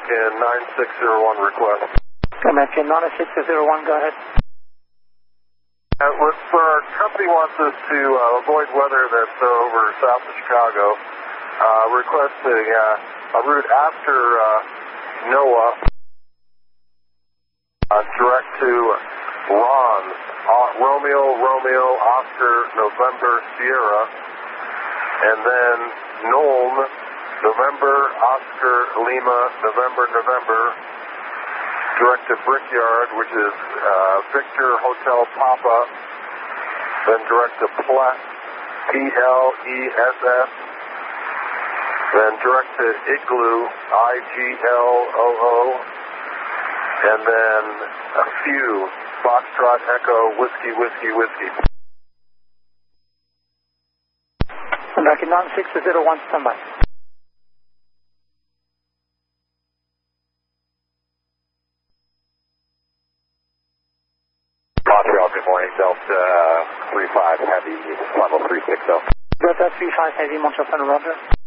American 9601 request. American 9601, go ahead. Our company wants us to avoid weather that's over south of Chicago. Requesting a route after NOAA, direct to Ron, Romeo, Oscar, November, Sierra, and then Nuln, November, Oscar, Lima, November, direct to Brickyard, which is Victor Hotel Papa, then direct to Pless, Pless, then direct to Igloo, Igloo, and then a few, Foxtrot, Echo, Whiskey. American 9601, standby. Montreal, good morning, Delta 35 Heavy, level 360. Delta 35 Heavy, Montreal, Roger.